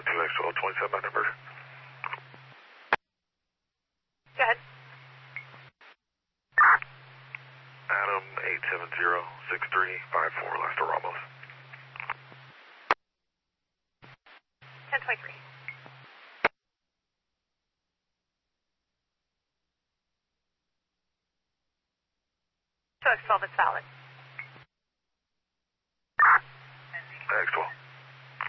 2X1227, my number. Go ahead. Adam 870-6354, Lester Ramos. 1023. So X12 is valid. X12.